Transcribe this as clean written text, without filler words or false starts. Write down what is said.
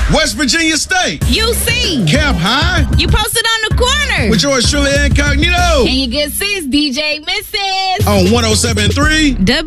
West Virginia State. UC. Cap High. You posted on the corner. With yours truly, Incognito. And your good sis, DJ Mrs. On 107.3